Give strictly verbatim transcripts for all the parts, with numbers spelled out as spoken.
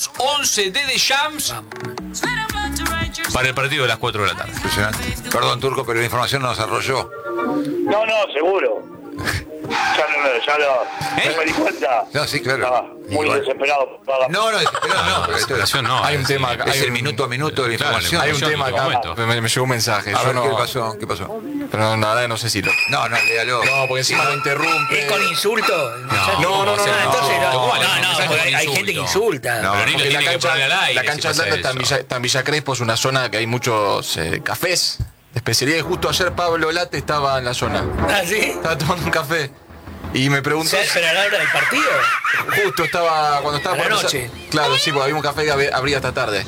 los once de Deschamps para el partido de las cuatro de la tarde. Impresionante. Perdón, Turco, pero la información nos arrolló. No, no, seguro. Ya lo, ya lo, ¿Eh? me di cuenta. No, sí, claro. Estaba muy Igual. desesperado. No, no, desesperado no, pero esto es, no, Hay un es- tema es- acá. es hay el un- minuto a minuto de la Claro, información. Hay un Información tema en todo acá. momento. Me, me llegó un mensaje. A Yo ver, no, ¿qué pasó? ¿Qué pasó? Pero no, nada, no sé si lo. No, no, léalo. No, porque encima lo interrumpe. ¿Es con insulto? No, no, no, no, Ah, entonces no, no, ¿cómo no, le no, mensaje porque con hay gente que insulto? insulta. No, Pero ni lo Porque tiene la que poner al cancha, aire la si cancha pasa Atlanta está en eso. Villa, está en Villa Crespo, es una zona que hay muchos eh, cafés de especialidad. Y justo ayer Pablo Late estaba en la zona. ¿Ah, sí? Estaba tomando un café. Y me preguntó. ¿Se pero a la hora del partido? Justo estaba, cuando estaba A la por empezar- noche. Claro, sí, porque había un café que ab- abría hasta tarde.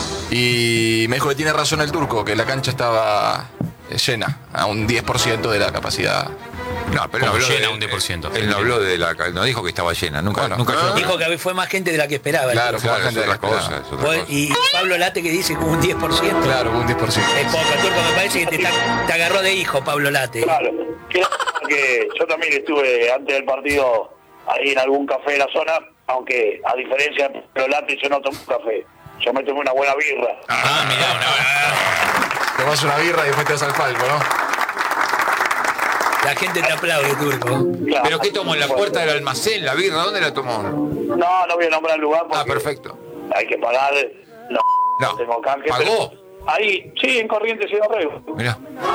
Y me dijo que tiene razón el Turco, que la cancha estaba eh, llena, a un diez por ciento de la capacidad. No, pero no Como habló llena de, un diez por ciento. Él no habló de la... No dijo que estaba llena. Nunca, Bueno, nunca ah. Dijo que fue más gente de la que esperaba. Claro, el fue Claro, más es gente de otra la cosa, esperada. es otra Turco. cosa. Y Pablo Late que dice como un diez por ciento. Claro, un diez por ciento. Es poco, Turco, me parece que te, está- te agarró de hijo, Pablo Late. Claro. Que, que yo también estuve antes del partido ahí en algún café de la zona, aunque a diferencia de Pablo Late yo no tomo café. Yo me tomé una buena birra. Ah, mirá, una... Tomás una birra y después te vas al palco, ¿no? La gente te aplaude, Turco. Claro. ¿Pero qué tomó? ¿En la puerta del almacén? ¿La birra? ¿Dónde la tomó? No, no voy a nombrar el lugar porque Ah, perfecto. hay que pagar. No, No. tengo canje. ¿Pagó? pero- Ahí, sí, en Corrientes y Dorrego. Mirá.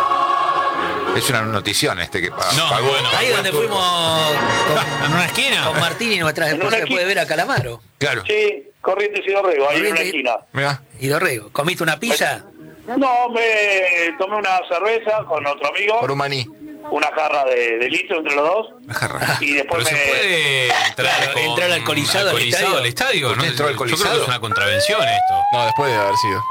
Es una notición este que pa- No, pagó. bueno. Ahí donde fuimos ¿En una esquina? con Martín y nuestras En una esposas se esquina. puede ver a Calamaro Claro. Sí, Corrientes y Dorrego, ahí en una Corrientes- esquina. Mirá. y Dorrego. ¿Comiste una pizza? No, me tomé una cerveza con otro amigo, Por un maní. una jarra de, de litro entre los dos, Una jarra. y después Pero se me... puede entrar, Claro, con- entrar alcoholizado al estadio. al estadio, ¿Usted ¿no? entró Yo alcoholizado? creo que es una contravención esto. No, después de haber sido.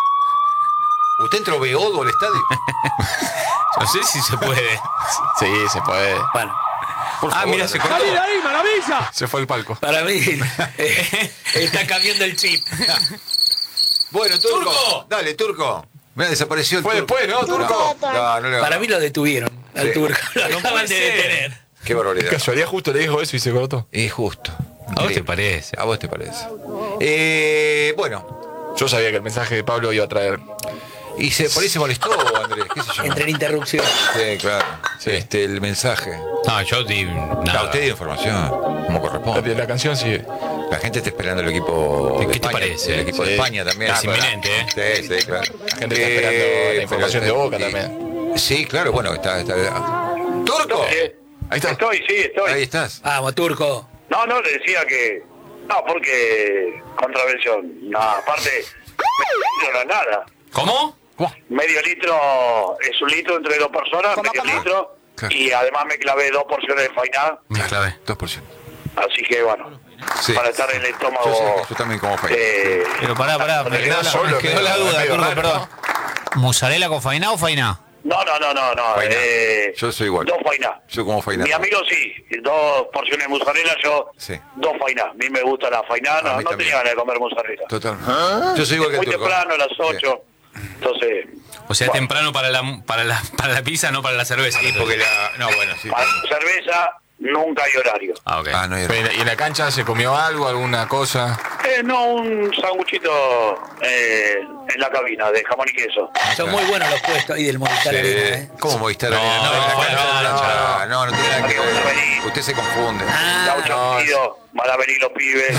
¿Usted entró beodo al estadio? No sé si se puede. Sí, se puede. Bueno, Por Ah, favor, mira, se Andrés. cortó. Se fue al palco. para mí eh, está cambiando el chip. Bueno, Turco. ¡Turco! Dale, Turco. Mira, desapareció el Fue Turco. después, ¿no, Turco? No, no, no le Para mí lo detuvieron al Sí. Turco. Lo No acaban puede de ser. detener. Qué barbaridad. Casualidad justo le dijo eso y se cortó. Es justo. ¿A vos te parece? A vos te parece. Eh, bueno, Yo sabía que el mensaje de Pablo iba a traer. y se, por ahí se molestó, Andrés. ¿Qué sé yo? Entre en interrupción. Sí, claro. Sí. Este, el mensaje. No, yo di Claro, nada. usted dio información, como La, corresponde. la canción sigue. La gente está esperando el equipo ¿Qué de te España. parece? El equipo Sí. de España también. Es Ah, pero- inminente, ¿eh? Sí, sí, claro. La gente está esperando la información de Boca también. Sí, claro, bueno, está... está ¡Turco! Eh, Ahí está. Estoy, sí, estoy. Ahí estás. Vamos, Turco. No, no, le decía que... No, porque... Contravención. No, aparte... medio no es nada. ¿Cómo? Medio litro es un litro entre dos personas, medio litro. Claro. Y además me clavé dos porciones de fainá. Me clavé. dos por ciento. Así que bueno, Sí. para estar en el Yo, estómago... sé, yo también como fainá. eh, Pero pará, pará, me quedó la, me quedó la duda, medio Turco, raro, perdón. ¿Mozzarella con fainá o fainá? no, no, no, no, no. Fainá. Eh, Yo soy igual. Dos fainá. Yo como fainá. Mi amigo sí, dos porciones de mozzarella, yo Sí. dos fainá. A mí me gusta la fainá, A no, mí no también. tenía ganas de comer mozzarella. Total. Yo soy igual que el Muy Turco. temprano, a las Sí. ocho. Entonces, O sea, bueno, temprano para la, para, la, para la pizza, no para la cerveza. Sí, porque la... No, bueno, sí. para la cerveza nunca hay horario. Ah, ok. Ah, no hay... Pero, ¿y en la cancha se comió algo, alguna cosa? Eh, no, un sanguchito eh, en la cabina de jamón y queso. Son muy buenos los puestos ahí del Movistar Arena, ¿eh? ¿Cómo Movistar No, Arena? no, en la no, cancha, no, en la cancha. no, no tiene nada que ver. Malaverí. Usted se confunde. Ah, Gaucho no, Unido, Malaverí los pibes.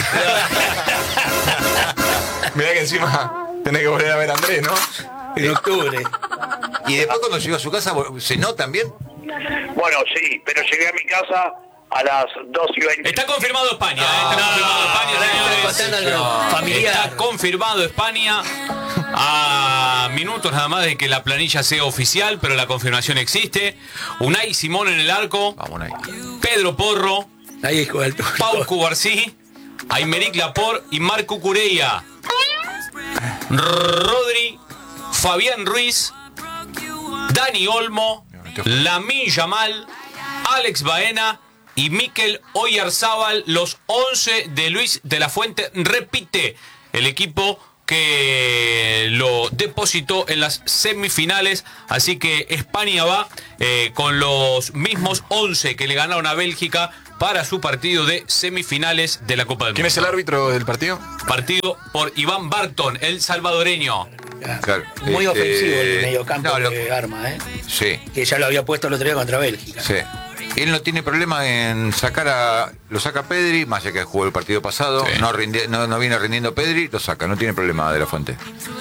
Mirá que encima tenés que volver a ver a Andrés, ¿no? en octubre. Y después cuando llegó a su casa, ¿cenó también? Bueno, sí, pero llegué a mi casa a las dos y veinte. Está confirmado España, ¿eh? Está confirmado España, Está señores. contando algo familiar. Está confirmado España a minutos nada más de que la planilla sea oficial, pero la confirmación existe. Unai Simón en el arco, Vamos ahí. Pedro Porro, Ahí juega el Turco. Pau Cubarsí, Aymeric Laporte y Marco Cureia. Rodri, Fabián Ruiz, Dani Olmo, Lamine Yamal, Alex Baena y Mikel Oyarzábal, los once de Luis de la Fuente. Repite el equipo que lo depositó en las semifinales, así que España va eh, con los mismos once que le ganaron a Bélgica, para su partido de semifinales de la Copa del ¿Quién es el Mundo. árbitro del partido? Partido por Iván Barton, el salvadoreño. Claro. Muy Eh, ofensivo eh, el mediocampo no, lo- que arma, ¿eh? Sí, Que ya lo había puesto el otro día contra Bélgica. sí. Él no tiene problema en sacar a... Lo saca Pedri, más allá que jugó el partido pasado. Sí. No, rindi- no, no viene rindiendo Pedri, lo saca. No tiene problema de la Fuente.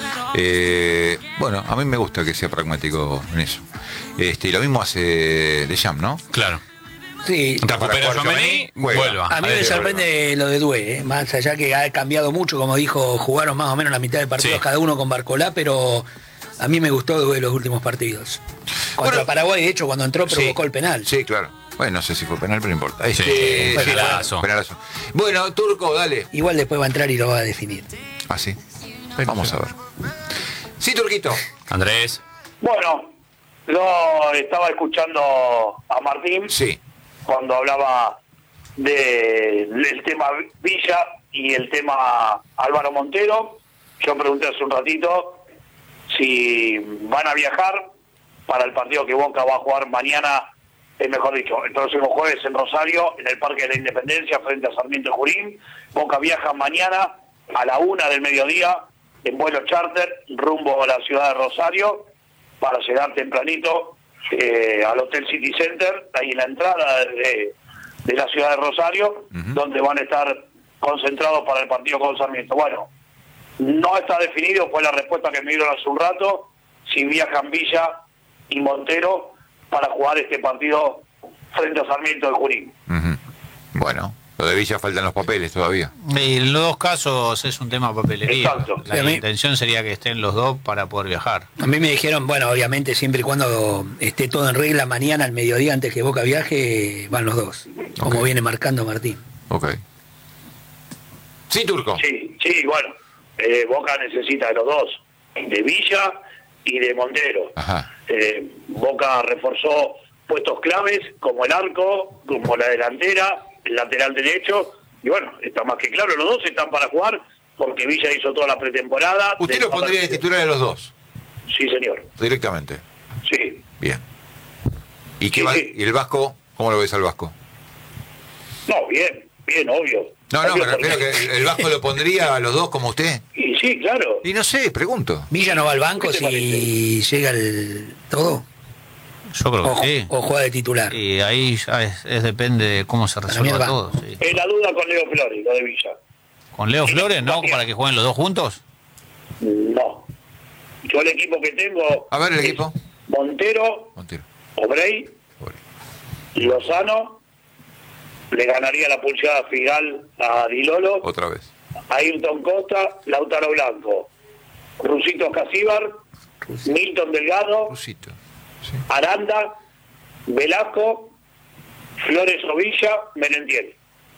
Eh, bueno, a mí me gusta que sea pragmático en eso. Este, y lo mismo hace Deschamps, ¿no? Claro. Sí. Recupera a Tchouaméni, Juega. vuelva. A mí Ahí me hay sorprende lo de Due, ¿eh? Más allá que ha cambiado mucho, como dijo, jugaron más o menos la mitad de partidos Sí. cada uno con Barcolá, pero a mí me gustó Due los últimos partidos. Contra Bueno, Paraguay, de hecho, cuando entró provocó Sí. el penal. Sí, claro. Bueno, no sé si fue penal, pero no importa. Sí, Este, fue sí, penalazo. penalazo. Bueno, Turco, dale. Igual después va a entrar y lo va a definir. Ah, sí. Vamos a ver. Sí, Turquito. Andrés. Bueno, yo estaba escuchando a Martín Sí. cuando hablaba de- del tema Villa y el tema Álvaro Montero. Yo pregunté hace un ratito si van a viajar para el partido que Boca va a jugar mañana, es mejor dicho, el próximo jueves en Rosario, en el Parque de la Independencia, frente a Sarmiento de Junín. Boca viaja mañana a la una del mediodía en vuelo charter rumbo a la ciudad de Rosario para llegar tempranito eh, al Hotel City Center, ahí en la entrada de, de la ciudad de Rosario, Ujú. donde van a estar concentrados para el partido con Sarmiento. Bueno, no está definido, fue la respuesta que me dieron hace un rato, si viajan Villa y Montero para jugar este partido frente a Sarmiento de Junín. Ujú. Bueno, lo de Villa faltan los papeles todavía. Y en los dos casos es un tema papelería. Exacto. La Sí, a mí- intención sería que estén los dos para poder viajar. A mí me dijeron, bueno, obviamente siempre y cuando esté todo en regla, mañana al mediodía antes que Boca viaje, van los dos, como Ok. viene marcando Martín. Ok. Sí, Turco. Sí, sí, bueno, eh, Boca necesita de los dos, de Villa y de Montero. Ajá. Eh, Boca reforzó puestos claves como el arco, como la delantera, el lateral derecho, y bueno, está más que claro, los dos están para jugar porque Villa hizo toda la pretemporada. ¿Usted De- lo pondría de titular de los dos? Sí, señor, Directamente. sí. Bien. ¿Y, qué Sí, va- sí. ¿Y el Vasco? ¿Cómo lo ves al Vasco? No, bien, bien, obvio. No, no, Obvio, me refiero porque- que el- el Vasco lo pondría a los dos como usted. Y sí, claro. Y no sé, pregunto. Villa no va al banco ¿Qué te si llega el todo, Yo creo o, que sí. o juega de titular. Y ahí ya es, es depende de cómo se mí resuelva va. todo. sí. Es la duda con Leo Flores, lo de Villa. Con Leo Flores, ¿no? Para que jueguen los dos juntos. No. Yo el equipo que tengo... A ver el es equipo. Montero, Montero. Obrey, Pobre. Lozano, le ganaría la pulseada final a Dilolo, Otra vez. Ayrton Costa, Lautaro Blanco, Rusito Casíbar, Milton Delgado, Rusito. Sí. Aranda, Velasco, Flores Ovilla, Merentiel.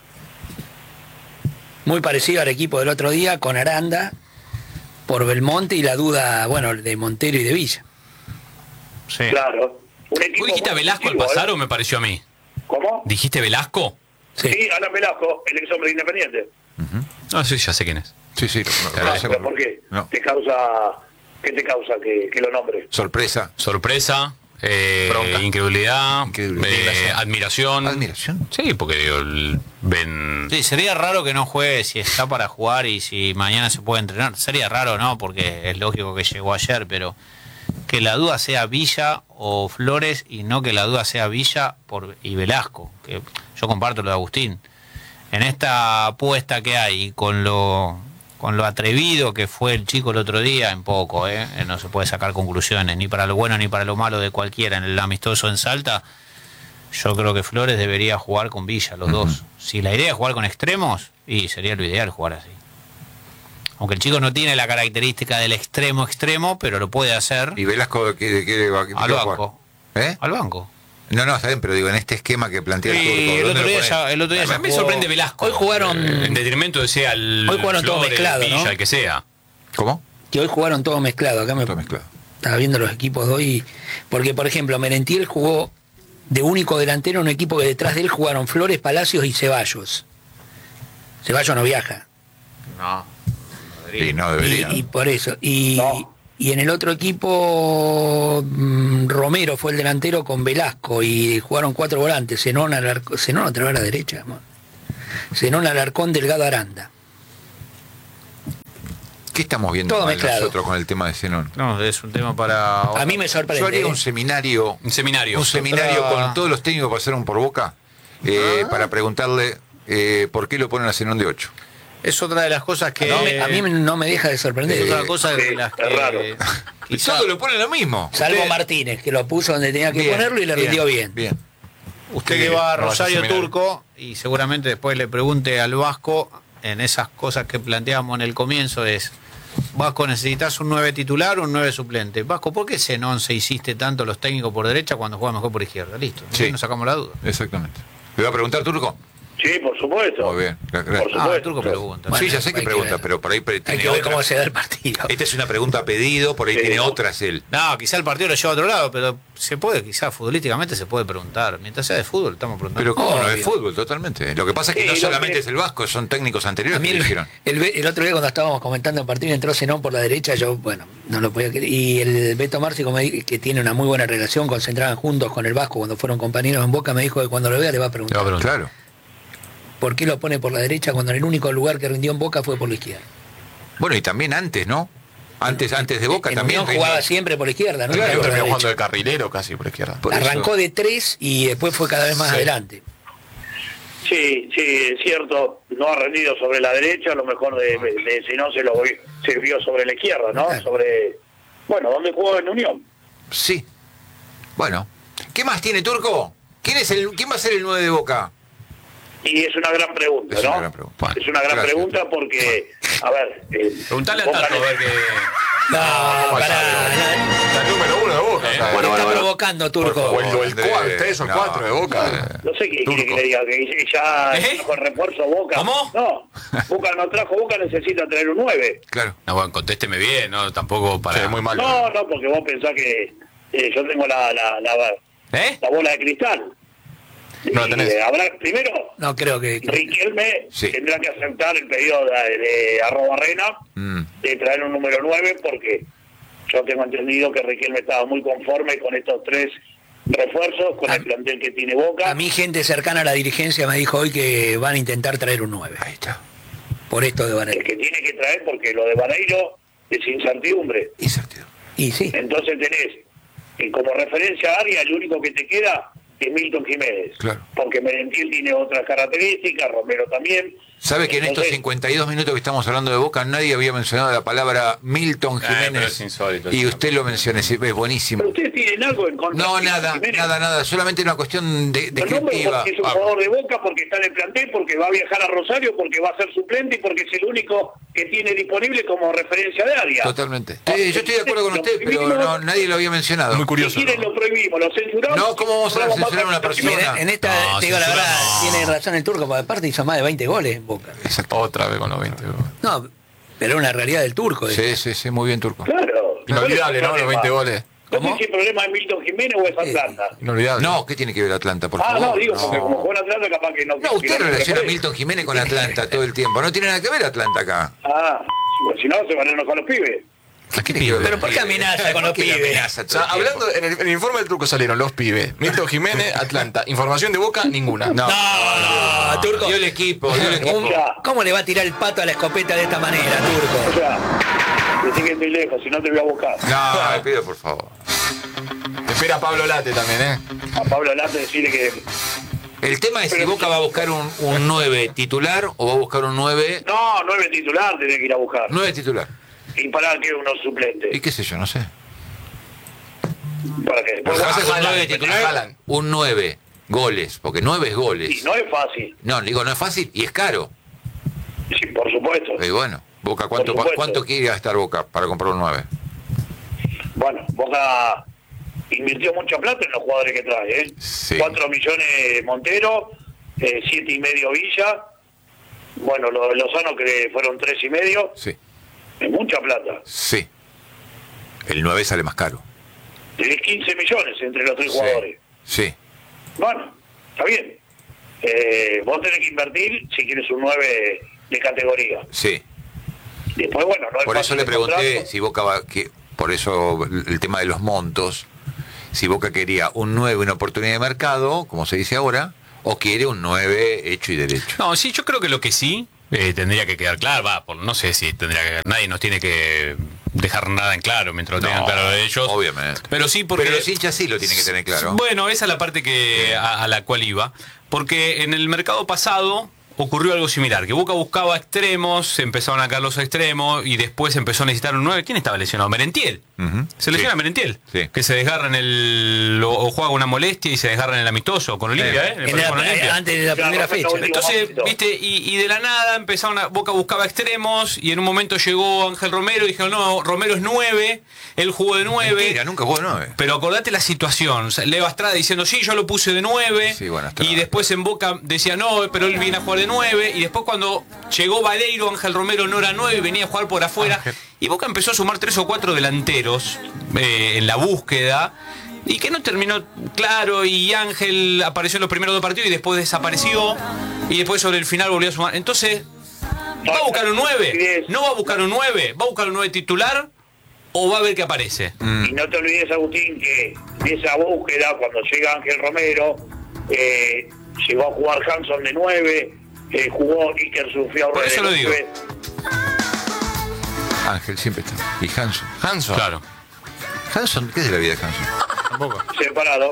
Muy parecido al equipo del otro día con Aranda por Belmonte y la duda, bueno, de Montero y de Villa. Sí. Claro. Un equipo ¿Vos dijiste a muy Velasco al ofensivo, pasar ¿eh? o me pareció a mí? ¿Cómo? ¿Dijiste Velasco? Sí. Sí, Alan Velasco, el ex hombre independiente. No, sí, ya sé quién es. Sí, sí. no, no, Claro, no sé ¿Pero cómo- por qué? No. ¿Te causa, ¿Qué te causa que, que lo nombre? Sorpresa. Sorpresa, eh, Bronca. incredulidad, Incredulidad. eh, admiración. Admiración. Sí, porque digo, el- ven... Sí, sería raro que no juegue si está para jugar y si mañana se puede entrenar. Sería raro, ¿no? Porque es lógico que llegó ayer, pero que la duda sea Villa o Flores y no que la duda sea Villa por, y Velasco. Que yo comparto lo de Agustín. En esta apuesta que hay, con lo con lo atrevido que fue el chico el otro día, en poco, ¿eh? No se puede sacar conclusiones, ni para lo bueno ni para lo malo de cualquiera en el amistoso en Salta. Yo creo que Flores debería jugar con Villa, los dos. Si la idea es jugar con extremos, y sería lo ideal jugar así. Aunque el chico no tiene la característica del extremo extremo, pero lo puede hacer ¿Y Velasco qué, qué va, qué al va a jugar? banco. ¿Eh? Al banco. No, no, está bien, pero digo, en este esquema que plantea el Y Turco. el ¿dónde otro lo día pone? ya, el otro día A ya mí me jugó- sorprende Velasco. Hoy jugaron- eh, En detrimento de sea el Hoy jugaron todo Flores, mezclado, ¿no? Villa, el que sea. ¿Cómo? Que hoy jugaron todo mezclado. Acá me Todo mezclado. estaba viendo los equipos de hoy. Porque, por ejemplo, Merentiel jugó de único delantero en un equipo que detrás de él jugaron Flores, Palacios y Ceballos. Ceballos no viaja. No. Sí, no Y, debería. y por eso. Y, No. Y en el otro equipo, mmm, Romero fue el delantero con Velasco y jugaron cuatro volantes. Zenón, Alarcón, Zenón otra vez a la derecha. Zenón, Alarcón, Delgado, Aranda. ¿Qué estamos viendo Todo mal mezclado. nosotros con el tema de Zenón? No, es un tema para... A mí me sorprende. Yo haría ¿eh? un seminario, Un seminario. un seminario Otra- con todos los técnicos que pasaron por Boca eh, para preguntarle eh, por qué lo ponen a Zenón de ocho. Es otra de las cosas que... No me- a mí no me deja de Es sorprender. otra cosa de las es raro. que... quizá Todo lo ponen lo mismo. Salvo Usted- Martínez, que lo puso donde tenía que Bien, ponerlo y le rindió bien. Bien. usted Sí, que va a no vaya a Rosario seminario. Turco y seguramente después le pregunte al Vasco en esas cosas que planteamos en el comienzo es... Vasco, ¿necesitas un nueve titular o un nueve suplente? Vasco, ¿por qué Zenón se hiciste tanto los técnicos por derecha cuando juega mejor por izquierda? Listo, Sí. nos sacamos la duda. Exactamente. ¿Le va a preguntar, Turco? Sí, por supuesto. Muy bien. Gracias. Por Ah, supuesto. el Turco pregunta. Bueno, sí, ya sé que hay que pregunta, ver. pero por ahí pre- Hay tiene que ver otra. cómo se da el partido. Esta es una pregunta a pedido, por ahí Sí, tiene no. otras él. No, quizá el partido lo lleva a otro lado, pero se puede, quizá futbolísticamente se puede preguntar. Mientras sea de fútbol, estamos preguntando. Pero cómo no es Obvio. fútbol, totalmente. Lo que pasa es que Sí, no lo solamente que- es el Vasco, son técnicos A anteriores mí que el, lo dijeron. el, el otro día cuando estábamos comentando el partido entró Zenón por la derecha, yo, bueno, no lo podía creer. Y el Beto Marci, como me- que tiene una muy buena relación, concentraban juntos con el Vasco cuando fueron compañeros en Boca, me dijo que cuando lo vea le va a preguntar Claro. por qué lo pone por la derecha cuando en el único lugar que rindió en Boca fue por la izquierda. Bueno, y también antes, ¿no? Antes, antes de Boca En también. Unión venía- jugaba siempre por la izquierda, ¿no? Claro, Por la Terminó derecha. jugando de carrilero casi por izquierda. Por eso- Arrancó de tres y después fue cada vez más Sí. adelante. Sí, sí, es cierto. No ha rendido sobre la derecha, a lo mejor de, de si no se lo vi- se vio sobre la izquierda, ¿no? Claro. Sobre, bueno, ¿dónde jugó en Unión? Sí. Bueno. ¿Qué más tiene, Turco? ¿Quién, es el, ¿Quién va a ser el nueve de Boca? Y es una gran pregunta, Es ¿no? una gran pregunta. Bueno, es una gran gracias. pregunta porque, a ver... eh, Preguntale a Boca Tato a le- ver qué... No, pará, La número uno de Boca. o sea, te está provocando, Turco. O el, o el De- cuatro, tres o no. cuatro de Boca. No sé qué quiere Turco. que le diga, que ya ¿Eh? con refuerzo Boca. ¿Cómo? No, Boca no trajo, Boca necesita traer un nueve. Claro. No, bueno, contésteme bien, ¿no? Tampoco para... Sí, muy mal. No, no, porque vos pensás que eh, yo tengo la, la, la, ¿Eh? la bola de cristal. No la Y, tenés. eh, habrá, primero, No creo que... Riquelme Sí. tendrá que aceptar el pedido de, de Arrobarrena Mm. de traer un número nueve porque yo tengo entendido que Riquelme estaba muy conforme con estos tres refuerzos, con A- el plantel que tiene Boca. A mí gente cercana a la dirigencia me dijo hoy que van a intentar traer un nueve. Ahí está. Por esto de El Vareiro. que tiene que traer porque lo de Vareiro es incertidumbre. Incertidumbre. Y sí, Entonces tenés, y como referencia a área, el único que te queda es Milton Jiménez. Claro. Porque Merentiel tiene otras características, Romero también. ¿Sabe que en estos Entonces, cincuenta y dos minutos que estamos hablando de Boca nadie había mencionado la palabra Milton pero Jiménez? es insólito, Y eso. usted lo menciona, es es buenísimo. ¿Pero ustedes tienen algo en contra No, de Milton nada, Jiménez? nada, nada. Solamente una cuestión de, Pero no, descriptiva. porque es un Ah, jugador de Boca, porque está en el plantel, porque va a viajar a Rosario, porque va a ser suplente y porque es el único que tiene disponible como referencia de área. Totalmente. Sí, yo estoy de acuerdo con Lo usted, pero prohibimos. no, nadie lo había mencionado. Muy curioso. Si quieren ¿no? lo prohibimos, lo censuramos. No, ¿cómo vamos a Vamos censurar a una persona? mira, en esta, No, te digo la censura verdad, no. tiene razón el Turco, porque aparte hizo más de veinte goles en Boca. Exacto. Otra vez con los veinte. No, pero es una realidad del Turco. eh. Sí, sí, sí, muy bien, Turco. Claro. Inolvidable, ¿no? ¿Cuál es Los el veinte problema? goles. No sé ¿Cómo? si el problema es Milton Jiménez o es Atlanta. Inolvidable. No, ¿qué tiene que ver Atlanta, por Ah, favor? no, digo, porque como juega en Atlanta capaz que no... No, usted que no- relaciona a que- Milton Jiménez con Atlanta todo el tiempo. No tiene nada que ver Atlanta acá. Ah, pues si no se van a enojar los pibes. ¿A qué tiene que ver? Pero ¿por qué amenaza con los ¿Por qué pibes? amenaza O todo sea, el tiempo? hablando, en el, en el informe del Turco salieron los pibes. Milton Jiménez, Atlanta. Información de Boca, ninguna. No, No, Turco. dio el equipo, dio el equipo. ¿Cómo, cómo le va a tirar el pato a la escopeta de esta manera, O Turco? sea, decí que estoy lejos, si no te voy a buscar. No, le pido por favor. Te espera Pablo Late también, ¿eh? A Pablo Late decirle que... El tema es si Boca va a buscar un, un nueve titular o va a buscar un nueve... No, nueve titular tenés que ir a buscar. nueve titular. ¿Y para qué unos ¿Y suplentes? qué sé yo? No sé. ¿Para qué? Porque vas a hacer un Haaland, nueve titular, Haaland. un nueve goles, porque nueve es Y goles. no es fácil. No, digo, no es fácil y es caro. Sí, por supuesto. Y bueno, Boca, ¿cuánto, Por supuesto. ¿cuánto quiere gastar Boca para comprar un nueve? Bueno, Boca invirtió mucha plata en los jugadores que trae, ¿eh? Sí. Cuatro millones Montero, eh, siete y medio Villa. Bueno, los Lozano que fueron tres y medio. Sí, Es mucha plata. sí. El nueve sale más caro. Tenés quince millones entre los tres Sí, jugadores. sí. Bueno, está bien. Eh, vos tenés que invertir si quieres un nueve de categoría. Sí. Después, bueno, no es Por eso fácil le el pregunté contrato. si Boca va... Que, por eso el tema de los montos, si Boca quería un nueve, una oportunidad de mercado, como se dice ahora, o quiere un nueve hecho y derecho. No, sí, yo creo que lo que sí eh, tendría que quedar claro, va, por, no sé si tendría que, nadie nos tiene que dejar nada en claro mientras lo tengan No, claro de ellos. obviamente. Pero sí, porque Pero los hinchas sí lo tienen que tener claro. Bueno, esa es la parte que a, a la cual iba, porque en el mercado pasado ocurrió algo similar, que Boca buscaba extremos, se empezaron a caer los extremos y después empezó a necesitar un nueve. ¿Quién estaba lesionado? Merentiel. Uh-huh. Se lesiona Sí. Merentiel, Sí. que se desgarra en el o, o juega una molestia y se desgarra en el amistoso con Olimpia, ¿eh? En el En partido la- con Olimpia. antes de la Claro, primera perfecto, fecha. último Entonces, momento. viste, y, y de la nada empezaron a, Boca buscaba extremos y en un momento llegó Ángel Romero y dijeron, no, Romero es nueve, él jugó de nueve. Mentira, nunca jugó de nueve. Pero acordate la situación, o sea, Leo Estrada diciendo, sí, yo lo puse de nueve, Sí, bueno, Estrada. y después en Boca decía, no, pero él viene a jugar de nueve, y después cuando llegó Vareiro, Ángel Romero no era nueve, venía a jugar por afuera, y Boca empezó a sumar tres o cuatro delanteros eh, en la búsqueda, y que no terminó claro, y Ángel apareció en los primeros dos partidos y después desapareció, y después sobre el final volvió a sumar. Entonces, ¿va a buscar un nueve? ¿No va a buscar un nueve? ¿Va a buscar un nueve titular? ¿O va a ver qué aparece? Y no te olvides, Agustín, que en esa búsqueda, cuando llega Ángel Romero, eh, llegó a jugar Hanson de nueve, eh, jugó Iker Sufiaurre Por eso de lo digo. nueve. Ángel siempre está. Y Hanson. Hanson. Claro. Hanson, ¿qué es de la vida de Hanson? Tampoco. Separado.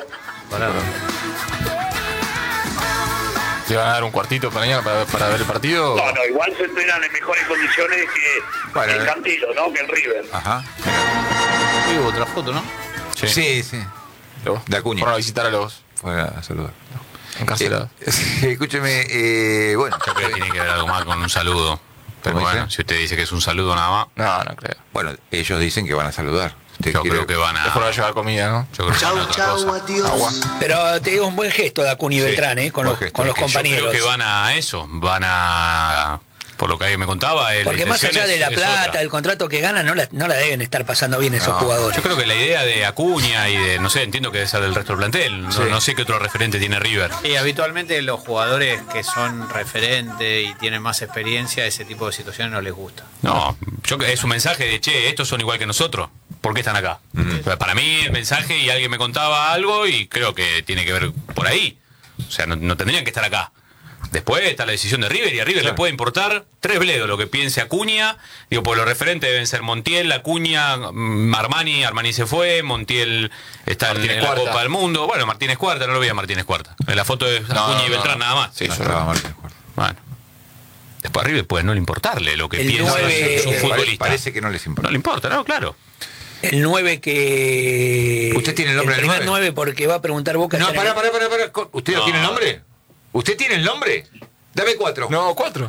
¿Te van a dar un cuartito para mañana para, para ver el partido? No, no, igual se entrenan en mejores condiciones que Bueno, el eh. Cantilo, ¿no? Que el River. Ajá. Ahí hubo otra foto, ¿no? Sí. Sí, sí. Luego, De Acuña. Fueron a visitar a los Fue a saludar. encarcelados. Eh, sí, escúcheme, eh, bueno, Yo creo que tiene que ver algo más con un saludo. Pero ¿Cómo bueno, dice? si usted dice que es un saludo nada más, No, no creo. bueno, ellos dicen que van a saludar. ¿Usted yo quiere- creo que van a. Es por llevar comida, ¿no? Yo creo que van a otra cosa. Agua. Pero te digo un buen gesto de Acuña y Sí, Beltrán, ¿eh? Con buen los, gesto. con los Que yo compañeros. creo que van a eso, van a. Por lo que alguien me contaba, eh, la Porque más intención allá de es- la es plata, otra. el contrato que ganan, no la, no la deben estar pasando bien esos No, jugadores. Yo creo que la idea de Acuña y de, no sé, entiendo que debe ser del resto del plantel. No, Sí. no sé qué otro referente tiene River. Y habitualmente los jugadores que son referentes y tienen más experiencia, ese tipo de situaciones no les gusta. No, yo, es un mensaje de, che, estos son igual que nosotros. ¿Por qué están acá? O sea, para mí el mensaje, y alguien me contaba algo y creo que tiene que ver por ahí. O sea, no, no tendrían que estar acá. Después está la decisión de River y a River le puede importar tres bledos lo que piense Acuña. Digo, por los referentes deben ser Montiel, Acuña, mm, Armani. Armani se fue, Montiel está en, Martínez en la Cuarta. Copa del Mundo. Bueno, Martínez Cuarta, no lo vi a Martínez Cuarta. En la foto de Acuña no, y Beltrán no. nada más. Sí, No, yo estaba no. mal, de acuerdo. Bueno. Después a River puede no le importarle lo que El piensa nueve- su, su eh, futbolista. Parece que no les importa. No le importa, no, claro. El nueve que... ¿Usted tiene el nombre del primer nueve? nueve porque va a preguntar Boca. No, ya pará, le- pará, pará, pará. ¿Usted no No. tiene el nombre? ¿Usted tiene el nombre? Dame cuatro. No, cuatro.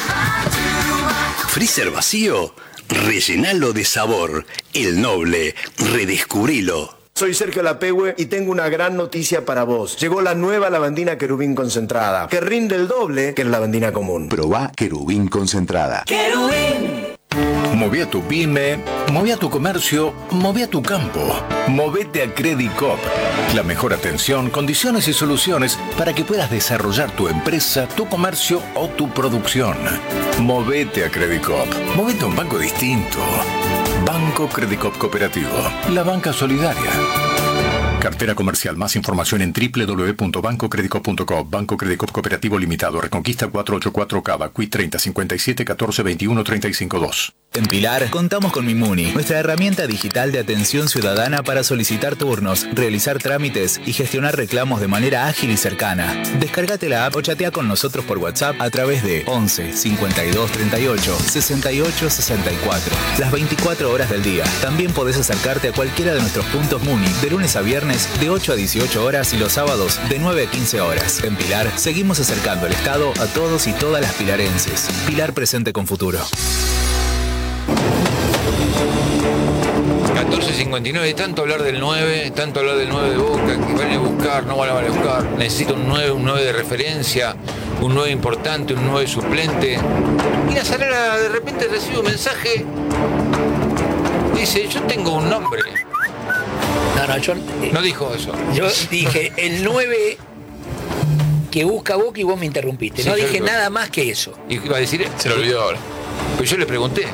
Freezer vacío, rellenalo de sabor. El Noble, redescubrilo. Soy Sergio Lapehue y tengo una gran noticia para vos. Llegó la nueva lavandina querubín concentrada, que rinde el doble que la lavandina común. Probá querubín concentrada. Moví a tu pyme, moví a tu comercio, moví a tu campo. Movete a Credicop. La mejor atención, condiciones y soluciones para que puedas desarrollar tu empresa, tu comercio o tu producción. Movete a Credicop. Movete a un banco distinto. Banco Credicop Cooperativo. La banca solidaria. Cartera comercial. Más información en doble u doble u doble u punto banco credicop punto com. Banco Credicop Cooperativo Limitado. Reconquista cuatrocientos ochenta y cuatro Cava. Q I treinta cincuenta y siete catorce veintiuno treinta y cinco dos. En Pilar contamos con Mimuni, nuestra herramienta digital de atención ciudadana para solicitar turnos, realizar trámites y gestionar reclamos de manera ágil y cercana. Descárgate la app o chatea con nosotros por WhatsApp a través de once cincuenta y dos treinta y ocho sesenta y ocho sesenta y cuatro. Las veinticuatro horas del día. También podés acercarte a cualquiera de nuestros puntos Muni de lunes a viernes de ocho a dieciocho horas y los sábados de nueve a quince horas. En Pilar seguimos acercando el Estado a todos y todas las pilarenses. Pilar presente con futuro. catorce cincuenta y nueve, tanto hablar del nueve, tanto hablar del nueve de Boca, que van a buscar, no van a buscar, necesito un nueve, un nueve de referencia, un nueve importante, un nueve suplente. Y la Salera de repente recibe un mensaje, dice, yo tengo un nombre. No, no, yo, No dijo eso. yo dije el nueve que busca Boca y vos me interrumpiste. Sí, no yo dije lo- nada más que eso. Y iba a decir, Se lo olvidó ahora. pues yo le pregunté,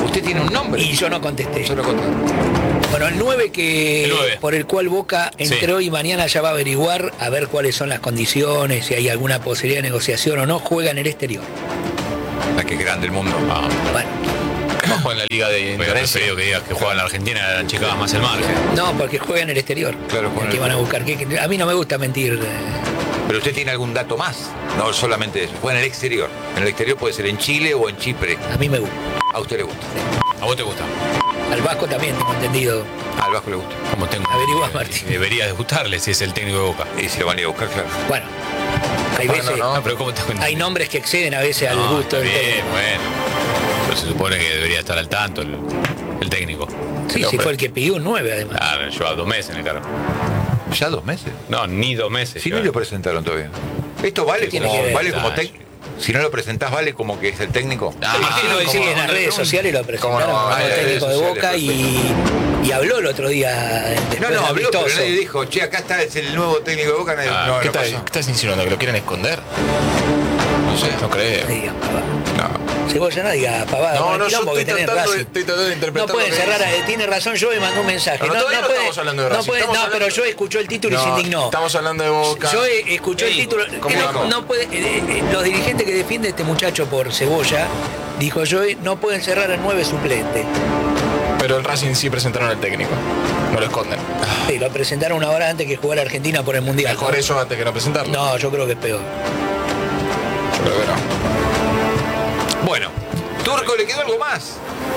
Usted tiene un nombre. Y yo no contesté. Yo no contesté. Bueno, el nueve que El nueve. por el cual Boca entró y mañana ya va a averiguar a ver cuáles son las condiciones, si hay alguna posibilidad de negociación o no, juega en el exterior. La que grande el mundo. Ah, Bueno, Bajo en la Liga de hubiera Indonesia. preferido que digas que juega en la Argentina, eran chicas más el margen. no, porque juega en el exterior. Claro, juega en que el van a buscar. Que- que- a mí no me gusta mentir. eh. Pero usted tiene algún dato más. No solamente eso. Juega en el exterior. En el exterior puede ser en Chile o en Chipre. A mí me gusta. A usted le gusta. ¿A vos te gusta? Al Vasco también tengo entendido. Al Vasco le gusta. Como tengo. Averigua, Martín. Debería de gustarle si es el técnico de Boca. Y se lo van a ir a buscar, claro. Bueno, hay Bueno, veces, no. No, pero ¿cómo te cuento? hay nombres que exceden a veces al No, gusto está del bien, técnico. bueno. Pero se supone que debería estar al tanto el, el técnico. Sí, sí, fue el que pidió un nueve además. Claro, lleva dos meses en el cargo. ¿Ya dos meses? No, ni dos meses. Si no lleva. lo presentaron todavía. Esto vale ¿Qué tiene como, que ver? vale como Ah, técnico. Si no lo presentás, vale como que es el técnico. Ah, Imagino que sí, en las redes sociales lo presentaron ¿Cómo no? como Ah, en las técnico de redes Boca sociales, y, y habló el otro día después No, no, del habló, pero amistoso. nadie dijo, che, acá está, es el nuevo técnico de Boca. Nadie, Ah, no, ¿Qué no estás, pasó. qué estás insinuando? ¿Que lo quieren esconder? No sé. No creo. No digas pavada. No. Cebolla, no diga pavada. No, con el no, yo quilombo que estoy tenés tratando, de, Racing. estoy tratando de interpretar. No pueden lo que cerrar, dice. eh, tiene razón, yo y mandó un mensaje. Pero No, todavía no no puede- estamos hablando de no Racing, puede- estamos no, hablando- pero yo escuchó el título y se No, indignó. Estamos hablando de Boca. Yo eh, escuché el ¿Qué título. ¿Cómo que dijo? no, no puede, eh, eh, los dirigentes que defiende este muchacho por Cebolla, dijo yo, no pueden cerrar el nueve suplente. Pero el Racing sí presentaron al técnico. No lo esconden. Sí, lo presentaron una hora antes que jugara Argentina por el Mundial. Mejor eso antes que no presentarlo. No, yo creo que es peor. Yo creo que no. Bueno, Turco, ¿le quedó algo más?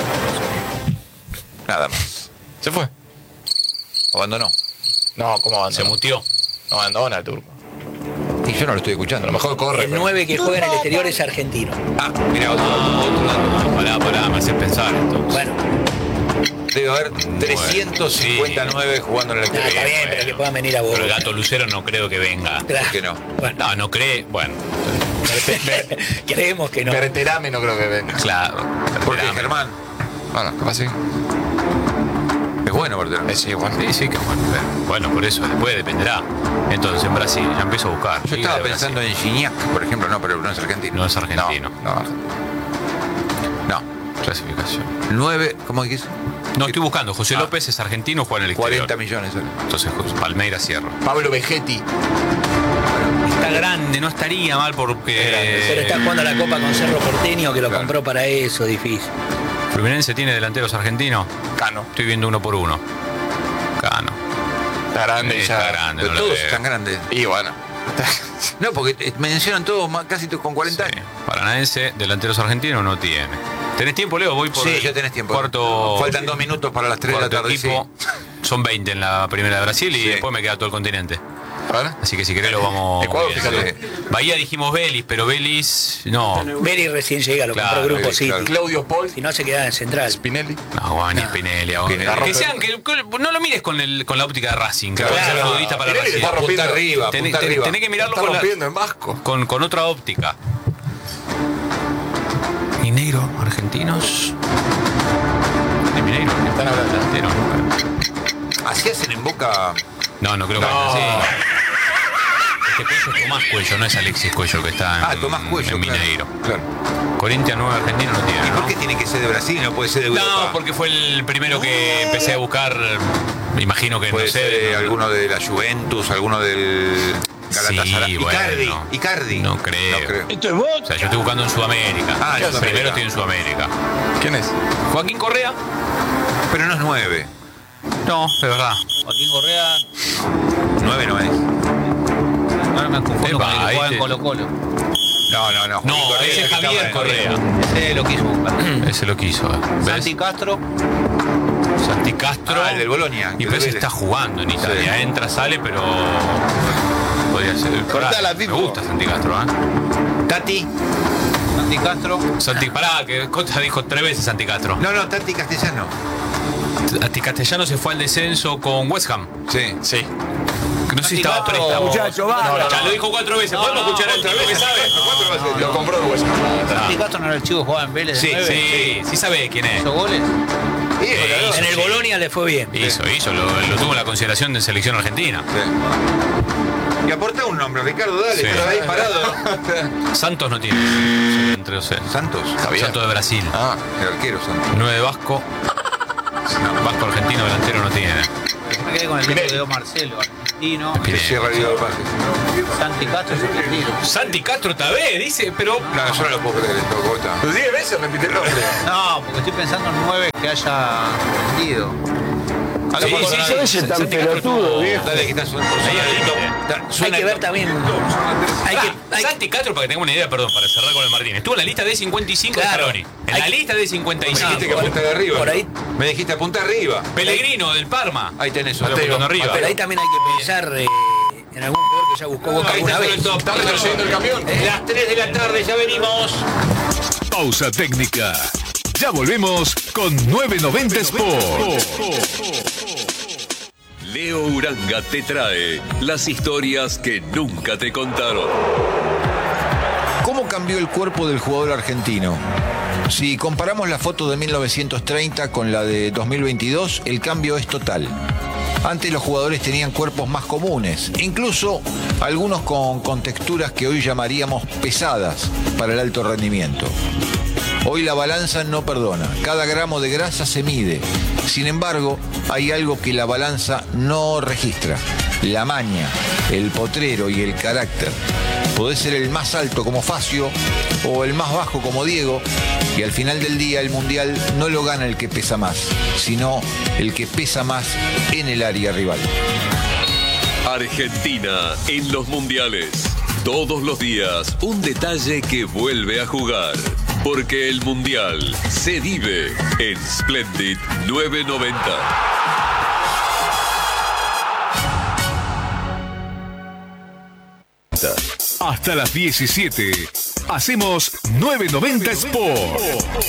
Nada más. ¿Se fue? Abandonó. No, ¿cómo abandona? Se mutió. No abandona el turco. Y yo no lo estoy escuchando. A lo mejor corre. El pero- nueve que juega en el exterior es argentino. Ah, mira, otro, Ah, otro dato. ah, pará, pará, me haces pensar entonces. Bueno, Debe haber trescientos cincuenta y nueve jugando en el nada, exterior. está bien, pero que puedan venir a vos. Pero el gato Lucero no creo que venga. Claro. ¿Por qué no? Bueno, No, no cree. Bueno, creemos que no. Berterame no creo que venga. claro. Porque Esperame. Germán Bueno, capaz sí. es bueno, Berterame. Eh, sí, igual. Sí, sí, que bueno. pero- Bueno, por eso, después dependerá. Entonces, en Brasil, ya empiezo a buscar. Yo Liga estaba de pensando en Gignac, por ejemplo, no, pero no es argentino. No es argentino. No, no. No. Clasificación. nueve, ¿cómo dijiste? No, estoy buscando. José Ah. López es argentino, juega en el exterior. cuarenta millones. ¿eh? Entonces, Palmeiras cierra. Pablo Vegetti. Está grande, no estaría mal porque. Pero está jugando la Copa con Cerro Porteño, que lo Claro. compró para eso, difícil. Fluminense tiene delanteros argentinos. Cano. Estoy viendo uno por uno. Cano. Está grande Sí, ya. está grande. Pero no lo todos veo. están grandes. Y bueno. No, porque te- mencionan todos ma- casi to- con cuarenta Sí. años. Paranaense, delanteros argentinos no tiene. ¿Tenés tiempo, Leo? Voy por. Sí, ya tenés tiempo. Cuarto. Faltan dos minutos para las tres de la cuarto tarde. equipo. Son veinte en la primera de Brasil y Sí. después me queda todo el continente. A ver. Así que si querés lo vamos. Ecuador, viendo. fíjate. Bahía dijimos Vélez, pero Vélez. No. Beri recién llega, lo Claro, compró Grupo Beri, City. claro. Claudio Paul. Si no se queda en Central. Spinelli. No, Juan y Spinelli. ahora. Spinelli. Que sean, que, que no lo mires con, el, con la óptica de Racing, que Claro, puede ser claro. futbolista para Spinelli Racing. está rompiendo. Punta arriba, Tenés, punta tenés- arriba. tenés que mirarlo Está con, la- rompiendo en Vasco. con, con otra óptica. Mineiro, argentinos. ¿De Mineiro? Están hablando. Delantero. Así hacen en Boca. No, no creo que No. así. Este Cuello es Tomás Cuello, no es Alexis Cuello el que está en, Ah, Tomás Cuello. en claro. Mineiro. Claro. Corinthians nueve argentino no tiene. ¿Y ¿no? por qué tiene que ser de Brasil y no puede ser de Europa? No, porque fue el primero que empecé a buscar. Me imagino que puede no sé. ser de no- alguno de la Juventus, alguno del Galatasaray. Sí, bueno. Icardi, Icardi. No creo. No creo. O sea, yo estoy buscando en Sudamérica. Ah, en Yo Sudamérica. primero estoy en Sudamérica. ¿Quién es? Joaquín Correa. Pero no es nueve. No, de verdad. Joaquín Correa, Nueve no es. ahora me confundo Epa, con el que ahí juega te- en Colo Colo. No, no, no. No, Joaquín Correa ese es que estaba Javier en- Correa. Ese lo quiso buscar. Ese lo quiso. ¿Ves? Santi Castro, Santi Castro. Ah, el del Bolonia. Y pues está jugando en Italia. Sí. Entra, sale, pero. Podría ser. Cortala, Me Pipo. gusta Santi Castro, ¿eh? Tati. Santi Castro, Santi, pará, que Costa dijo tres veces Santi Castro. No, no, Tati Castellano. Santi Castellano se fue al descenso con West Ham. Sí. Sí. Que no sé si estaba préstamo. Muchacho, va. No, no, ya lo dijo cuatro veces. No, ¿Podemos no, escuchar al tipo que sabe? Lo compró el Huesca. Santi Castro no era el chico que jugaba en Vélez. Sí, de nueve. sí, sí sabe quién es. ¿Hizo goles? Hizo, En el sí. Bolonia le fue bien. Hizo, hizo, lo, lo tuvo en la consideración de selección argentina. Y aporta un nombre, Ricardo, dale, Sí. estás ahí parado. Santos no tiene. Entre los Santos. Santos de Brasil. Ah, el arquero Santos. nueve Vasco. No, Vasco argentino delantero no tiene. Me quedé con el tipo de Don Marcelo, argentino. Que cierra el lío de pases. Santi Castro es argentino. Santi Castro Tabé, dice, pero. No, yo no lo puedo creer esto, Cota. Pues diez veces repite el nombre. No, porque estoy pensando en nueve que haya vendido. Sí, sí, sí, Ese sí, tan Santi Castro pelotudo, tuvo- viejo. Dale, que está suena. Hay que ver también. Hay que, hay, Santi Castro, para que tengamos una idea, perdón, para cerrar con el Martín, estuvo en la lista de cincuenta y cinco Claro. de Scaloni. En Hay la que- lista de cincuenta y Me dijiste cinco. que apunta de arriba. por ahí- Me dijiste apunta arriba. Pellegrino del Parma. Ahí tenés Está otro. apuntando arriba. pero ahí también hay que pensar eh, en algún jugador que ya buscó Boca Ahí alguna está vez. el top. Está retrocediendo el camión. Las tres de la tarde, ya venimos. Pausa técnica. Ya volvemos con novecientos noventa Sport. Leo Uranga te trae las historias que nunca te contaron. ¿Cómo cambió el cuerpo del jugador argentino? Si comparamos la foto de mil novecientos treinta con la de dos mil veintidós, el cambio es total. Antes los jugadores tenían cuerpos más comunes, incluso algunos con, con texturas que hoy llamaríamos pesadas para el alto rendimiento. Hoy la balanza no perdona, cada gramo de grasa se mide. Sin embargo, hay algo que la balanza no registra: la maña, el potrero y el carácter. Podés ser el más alto como Facio o el más bajo como Diego, y al final del día el mundial no lo gana el que pesa más, sino el que pesa más en el área rival. Argentina en los mundiales. Todos los días un detalle que vuelve a jugar. Porque el mundial se vive en Splendid novecientos noventa. Hasta las diecisiete. Hacemos novecientos noventa Sport.